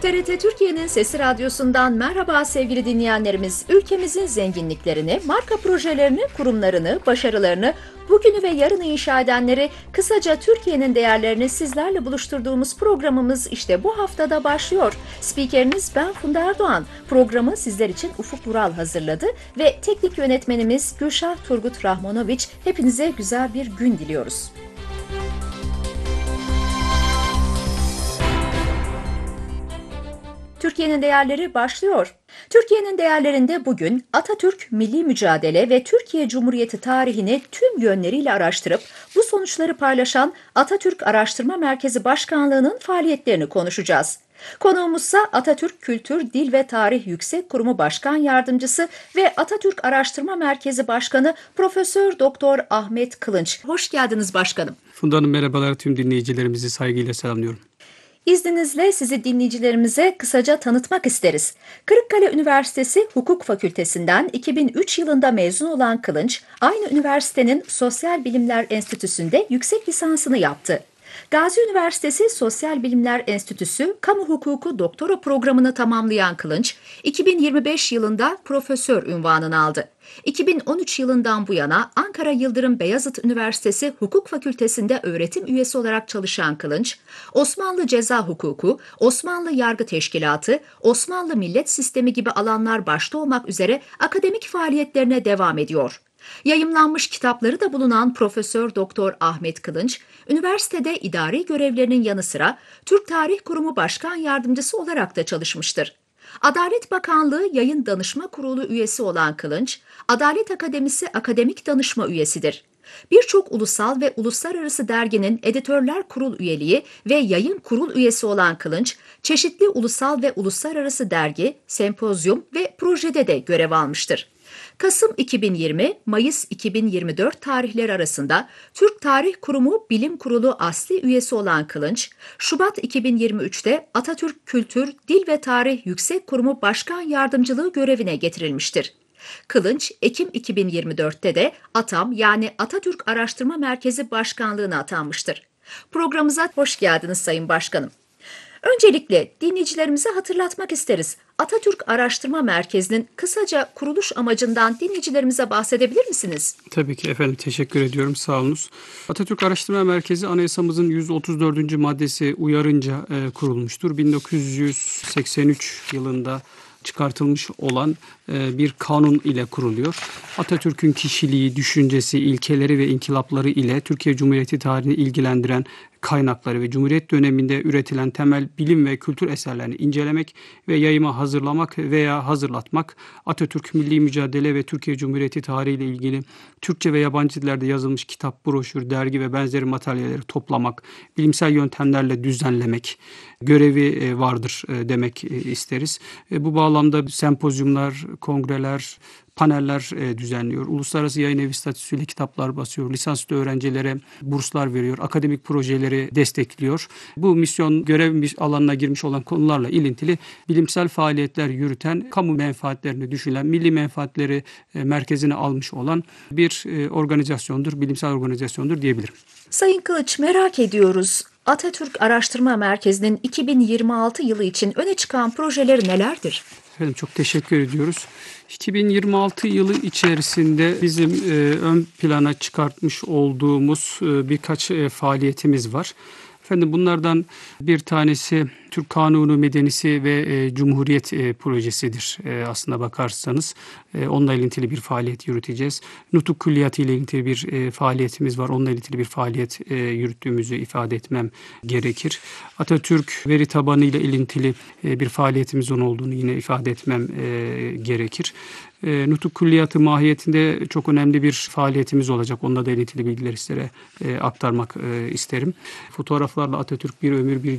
TRT Türkiye'nin Sesi Radyosu'ndan merhaba sevgili dinleyenlerimiz. Ülkemizin zenginliklerini, marka projelerini, kurumlarını, başarılarını, bugünü ve yarını inşa edenleri, kısaca Türkiye'nin değerlerini sizlerle buluşturduğumuz programımız işte bu haftada başlıyor. Spikeriniz ben Funda Erdoğan. Programı sizler için Ufuk Vural hazırladı ve teknik yönetmenimiz Gülşah Turgut Rahmanoviç. Hepinize güzel bir gün diliyoruz. Türkiye'nin değerleri başlıyor. Türkiye'nin değerlerinde bugün Atatürk milli mücadele ve Türkiye Cumhuriyeti tarihini tüm yönleriyle araştırıp bu sonuçları paylaşan Atatürk Araştırma Merkezi Başkanlığı'nın faaliyetlerini konuşacağız. Konuğumuzsa Atatürk Kültür, Dil ve Tarih Yüksek Kurumu Başkan Yardımcısı ve Atatürk Araştırma Merkezi Başkanı Profesör Doktor Ahmet Kılınç. Hoş geldiniz başkanım. Funda Hanım merhabalar, tüm dinleyicilerimizi saygıyla selamlıyorum. İzninizle sizi dinleyicilerimize kısaca tanıtmak isteriz. Kırıkkale Üniversitesi Hukuk Fakültesinden 2003 yılında mezun olan Kılınç, aynı üniversitenin Sosyal Bilimler Enstitüsü'nde yüksek lisansını yaptı. Gazi Üniversitesi Sosyal Bilimler Enstitüsü Kamu Hukuku Doktora programını tamamlayan Kılınç, 2025 yılında profesör unvanını aldı. 2013 yılından bu yana Ankara Yıldırım Beyazıt Üniversitesi Hukuk Fakültesi'nde öğretim üyesi olarak çalışan Kılınç, Osmanlı Ceza Hukuku, Osmanlı Yargı Teşkilatı, Osmanlı Millet Sistemi gibi alanlar başta olmak üzere akademik faaliyetlerine devam ediyor. Yayımlanmış kitapları da bulunan Profesör Doktor Ahmet Kılınç, üniversitede idari görevlerinin yanı sıra Türk Tarih Kurumu Başkan Yardımcısı olarak da çalışmıştır. Adalet Bakanlığı Yayın Danışma Kurulu üyesi olan Kılınç, Adalet Akademisi Akademik Danışma üyesidir. Birçok ulusal ve uluslararası derginin editörler kurul üyeliği ve yayın kurul üyesi olan Kılınç, çeşitli ulusal ve uluslararası dergi, sempozyum ve projede de görev almıştır. Kasım 2020, Mayıs 2024 tarihleri arasında Türk Tarih Kurumu Bilim Kurulu asli üyesi olan Kılınç, Şubat 2023'te Atatürk Kültür, Dil ve Tarih Yüksek Kurumu Başkan Yardımcılığı görevine getirilmiştir. Kılınç, Ekim 2024'te de ATAM yani Atatürk Araştırma Merkezi Başkanlığı'na atanmıştır. Programımıza hoş geldiniz Sayın Başkanım. Öncelikle dinleyicilerimize hatırlatmak isteriz. Atatürk Araştırma Merkezi'nin kısaca kuruluş amacından dinleyicilerimize bahsedebilir misiniz? Tabii ki efendim, teşekkür ediyorum, sağ olunuz. Atatürk Araştırma Merkezi Anayasamızın 134. maddesi uyarınca kurulmuştur. 1983 yılında çıkartılmış olan bir kanun ile kuruluyor. Atatürk'ün kişiliği, düşüncesi, ilkeleri ve inkılapları ile Türkiye Cumhuriyeti tarihini ilgilendiren kaynakları ve Cumhuriyet döneminde üretilen temel bilim ve kültür eserlerini incelemek ve yayıma hazırlamak veya hazırlatmak, Atatürk milli mücadele ve Türkiye Cumhuriyeti tarihi ile ilgili Türkçe ve yabancı dillerde yazılmış kitap, broşür, dergi ve benzeri materyalleri toplamak, bilimsel yöntemlerle düzenlemek görevi vardır demek isteriz. Bu bağlamda sempozyumlar, kongreler, paneller düzenliyor. Uluslararası yayın evi statüsüyle kitaplar basıyor. Lisansüstü öğrencilere burslar veriyor. Akademik projeleri destekliyor. Bu misyon görev alanına girmiş olan konularla ilintili bilimsel faaliyetler yürüten, kamu menfaatlerini düşünen, milli menfaatleri merkezine almış olan bir organizasyondur, bilimsel organizasyondur diyebilirim. Sayın Kılıç, merak ediyoruz. Atatürk Araştırma Merkezi'nin 2026 yılı için öne çıkan projeleri nelerdir? Efendim çok teşekkür ediyoruz. 2026 yılı içerisinde bizim ön plana çıkartmış olduğumuz birkaç faaliyetimiz var. Efendim bunlardan bir tanesi Türk Kanunu Medenisi ve Cumhuriyet projesidir aslına bakarsanız. Onunla ilintili bir faaliyet yürüteceğiz. Nutuk Külliyatı ile ilintili bir faaliyetimiz var. Onunla ilintili bir faaliyet yürüttüğümüzü ifade etmem gerekir. Atatürk veri tabanı ile ilintili bir faaliyetimizin olduğunu yine ifade etmem gerekir. Nutuk Külliyatı mahiyetinde çok önemli bir faaliyetimiz olacak. Onunla da ilintili bilgileri sizlere aktarmak isterim. Fotoğraflarla Atatürk bir ömür bir